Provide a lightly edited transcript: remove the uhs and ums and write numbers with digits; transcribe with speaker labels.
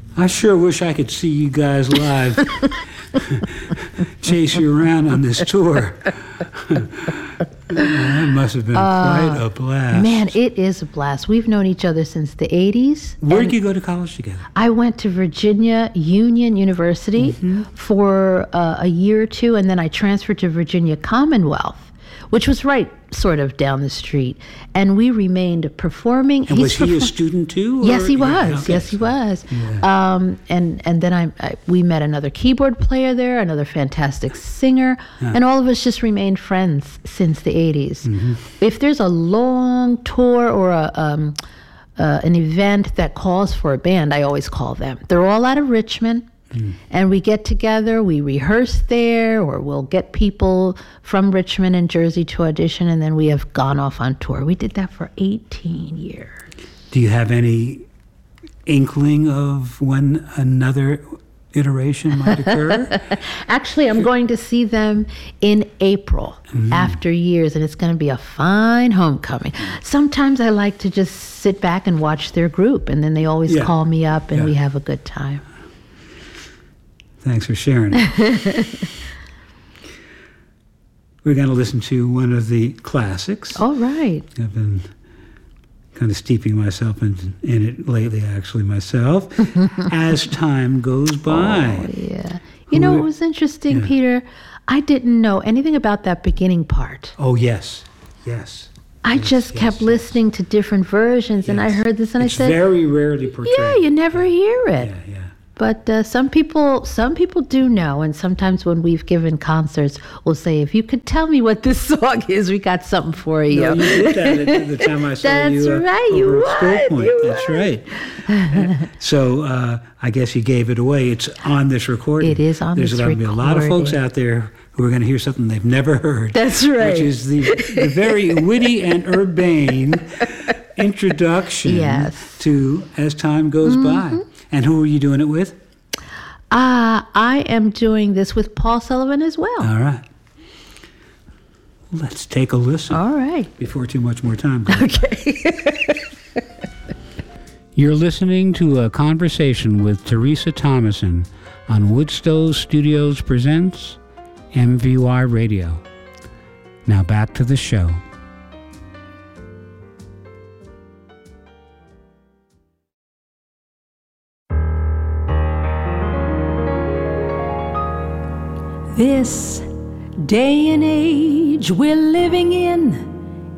Speaker 1: I sure wish I could see you guys live, chase you around on this tour. That must have been quite a blast.
Speaker 2: Man, it is a blast. We've known each other since the 80s.
Speaker 1: Where did you go to college together?
Speaker 2: I went to Virginia Union University for a year or two, and then I transferred to Virginia Commonwealth, which was right sort of down the street. And we remained performing.
Speaker 1: And was he a student too?
Speaker 2: Yes, he was.
Speaker 1: Yeah, okay.
Speaker 2: Yes, he was.
Speaker 1: Yeah.
Speaker 2: And then we met another keyboard player there, another fantastic singer, and all of us just remained friends since the 80s. If there's a long tour or an event that calls for a band, I always call them. They're all out of Richmond. And we get together, we rehearse there, or we'll get people from Richmond and Jersey to audition, and then we have gone off on tour. We did that for 18 years.
Speaker 1: Do you have any inkling of when another iteration might occur?
Speaker 2: Actually, I'm going to see them in April after years, and it's going to be a fine homecoming. Sometimes I like to just sit back and watch their group, and then they always call me up, and we have a good time.
Speaker 1: Thanks for sharing it. We're going to listen to one of the classics.
Speaker 2: All right.
Speaker 1: I've been kind of steeping myself in it lately, actually, myself, As Time Goes By.
Speaker 2: Oh, yeah. You know, it was interesting, Peter. I didn't know anything about that beginning part.
Speaker 1: Oh, yes. Yes.
Speaker 2: I just kept listening to different versions, and I heard this, and I said...
Speaker 1: It's very rarely portrayed.
Speaker 2: Yeah, you never hear it.
Speaker 1: Yeah.
Speaker 2: But some people do know, and sometimes when we've given concerts, we'll say, if you could tell me what this song is, we got something for you.
Speaker 1: No, you did that at the time I saw you.
Speaker 2: That's right, you would.
Speaker 1: That's right. So I guess you gave it away. It's on this recording.
Speaker 2: It is on this recording.
Speaker 1: There's going to be a lot of folks out there who are going to hear something they've never heard.
Speaker 2: That's right.
Speaker 1: Which is the very witty and urbane introduction to As Time Goes By. And who are you doing it with?
Speaker 2: I am doing this with Paul Sullivan as well.
Speaker 1: All right. Let's take a listen.
Speaker 2: All right.
Speaker 1: Before too much more time goes.
Speaker 2: Okay.
Speaker 1: You're listening to a conversation with Teresa Thomason on Woodstowe Studios Presents MVY Radio. Now back to the show.
Speaker 3: This day and age we're living in